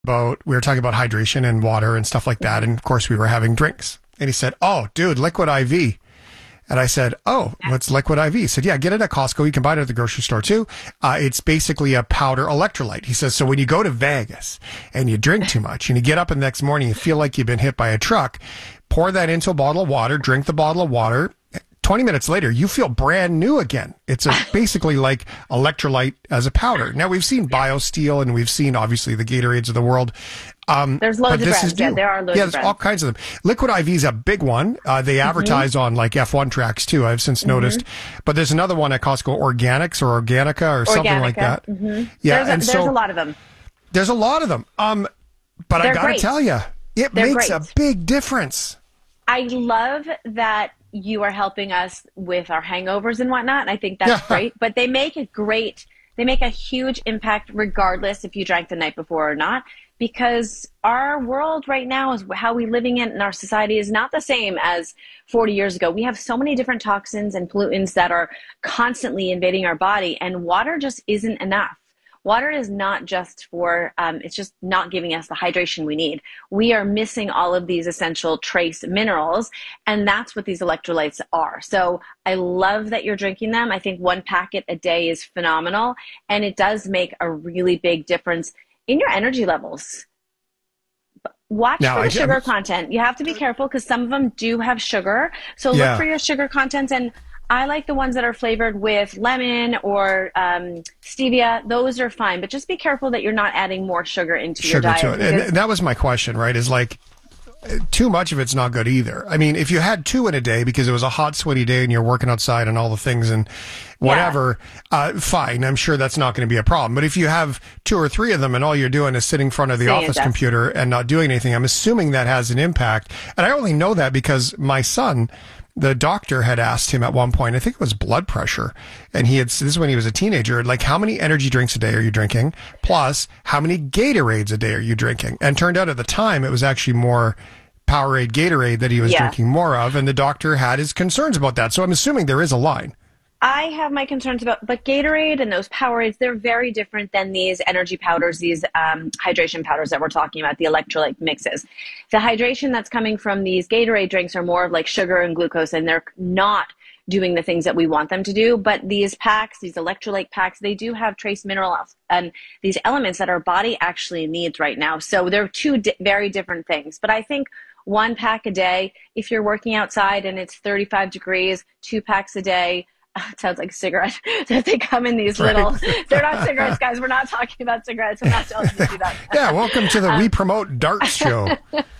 we were talking about hydration and water and stuff like that. And of course we were having drinks. And he said, "Oh, dude, Liquid IV." And I said, "Oh, what's Liquid IV?" He said, "Yeah, get it at Costco. You can buy it at the grocery store too. It's basically a powder electrolyte." He says, "So when you go to Vegas and you drink too much and you get up the next morning, you feel like you've been hit by a truck, pour that into a bottle of water, drink the bottle of water. 20 minutes later, you feel brand new again. It's basically like electrolyte as a powder." Now, we've seen BioSteel and we've seen, obviously, the Gatorades of the world. There's loads of brands. Yeah, there are loads of brands. There's all kinds of them. Liquid IV is a big one. They advertise on like F1 tracks too, I've since noticed. But there's another one at Costco, Organics or Organica or something like that. Yeah, there's a lot of them. There's a lot of them. But I got to tell you, it makes a big difference. I love that you are helping us with our hangovers and whatnot. I think that's great. But they make a huge impact regardless if you drank the night before or not, because our world right now is how we living in our society is not the same as 40 years ago. We have so many different toxins and pollutants that are constantly invading our body, and water just isn't enough. Water is not just for, it's just not giving us the hydration we need. We are missing all of these essential trace minerals, and that's what these electrolytes are. So I love that you're drinking them. I think 1 packet a day is phenomenal, and it does make a really big difference in your energy levels. Watch for the sugar content. You have to be careful because some of them do have sugar. So look for your sugar content, and I like the ones that are flavored with lemon or stevia. Those are fine, but just be careful that you're not adding more sugar into your diet. To it. And that was my question, right? Is like, too much of it's not good either. I mean, if you had 2 in a day because it was a hot, sweaty day and you're working outside and all the things and whatever, fine. I'm sure that's not going to be a problem. But if you have 2 or 3 of them and all you're doing is sitting in front of the office computer and not doing anything, I'm assuming that has an impact. And I only know that because my son, the doctor had asked him at one point, I think it was blood pressure, and this is when he was a teenager, like, how many energy drinks a day are you drinking? Plus, how many Gatorades a day are you drinking? And turned out at the time, it was actually more Powerade Gatorade that he was drinking more of, and the doctor had his concerns about that. So I'm assuming there is a line. I have my concerns but Gatorade and those Powerades, they're very different than these energy powders, these hydration powders that we're talking about, the electrolyte mixes. The hydration that's coming from these Gatorade drinks are more of like sugar and glucose, and they're not doing the things that we want them to do. But these packs, these electrolyte packs, they do have trace minerals and these elements that our body actually needs right now. So they're two very different things. But I think 1 pack a day, if you're working outside and it's 35 degrees, 2 packs a day. It sounds like a cigarette. They come in these little, they're not cigarettes, guys. We're not talking about cigarettes. I'm not telling you to do that. Yeah, welcome to the We Promote Darts show.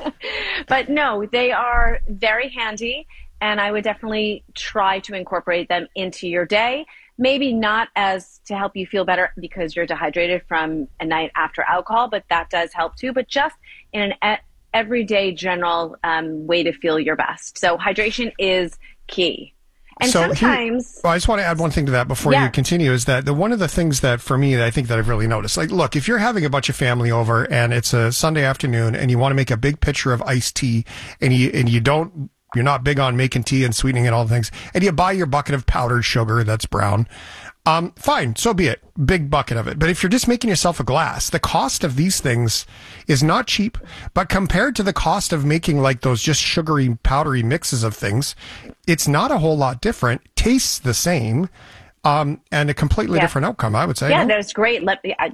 But no, they are very handy, and I would definitely try to incorporate them into your day. Maybe not as to help you feel better because you're dehydrated from a night after alcohol, but that does help too. But just in an everyday general way to feel your best. So hydration is key. And sometimes... I just want to add one thing to that before you continue, is that one of the things that, for me, that I think that I've really noticed, like, look, if you're having a bunch of family over and it's a Sunday afternoon and you want to make a big pitcher of iced tea and you're not big on making tea and sweetening and all the things, and you buy your bucket of powdered sugar that's brown, fine, so be it. Big bucket of it. But if you're just making yourself a glass, the cost of these things is not cheap, but compared to the cost of making like those just sugary, powdery mixes of things, it's not a whole lot different. Tastes the same, and a completely different outcome, I would say. Yeah, that's great.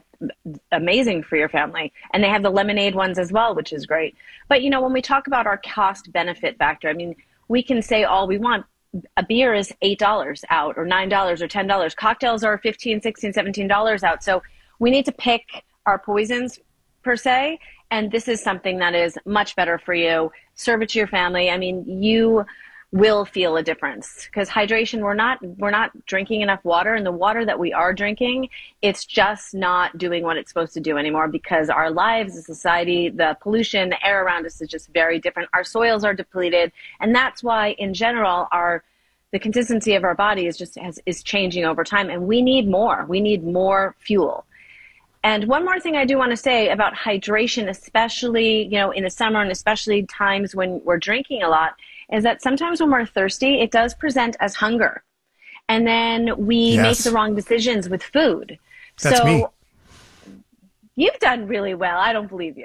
Amazing for your family. And they have the lemonade ones as well, which is great. But, you know, when we talk about our cost benefit factor, I mean, we can say all we want. A beer is $8 out, or $9 or $10. Cocktails are $15, $16, $17 out. So we need to pick our poisons per se. And this is something that is much better for you. Serve it to your family. I mean, you will feel a difference because hydration, we're not drinking enough water, and the water that we are drinking, it's just not doing what it's supposed to do anymore because our lives, the society, the pollution, the air around us is just very different. Our soils are depleted, and that's why in general the consistency of our body is changing over time, and we need more fuel. And one more thing I do want to say about hydration, especially, you know, in the summer and especially times when we're drinking a lot, is that sometimes when we're thirsty, it does present as hunger. And then we make the wrong decisions with food. That's me. You've done really well. I don't believe you.